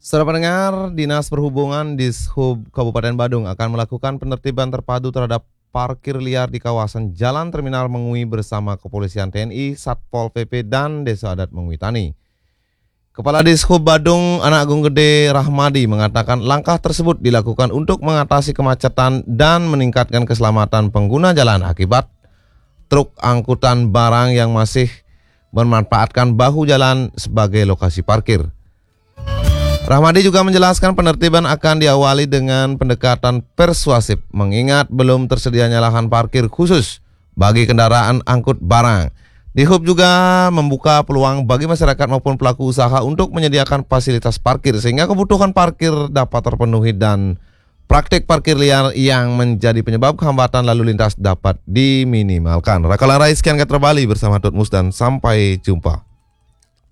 Saudara pendengar, Dinas Perhubungan Dishub Kabupaten Badung akan melakukan penertiban terpadu terhadap parkir liar di kawasan Jalan Terminal Mengui bersama Kepolisian TNI, Satpol PP, dan Desa Adat Mengui Tani. Kepala Dishub Badung, Anak Agung Gede Rahmadi, mengatakan langkah tersebut dilakukan untuk mengatasi kemacetan dan meningkatkan keselamatan pengguna jalan akibat truk angkutan barang yang masih memanfaatkan bahu jalan sebagai lokasi parkir. Rahmadi juga menjelaskan penertiban akan diawali dengan pendekatan persuasif mengingat belum tersedianya lahan parkir khusus bagi kendaraan angkut barang. Dishub juga membuka peluang bagi masyarakat maupun pelaku usaha untuk menyediakan fasilitas parkir sehingga kebutuhan parkir dapat terpenuhi dan praktik parkir liar yang menjadi penyebab hambatan lalu lintas dapat diminimalkan. Rakalan Rais, sekian kata Bali bersama Tutmus dan sampai jumpa.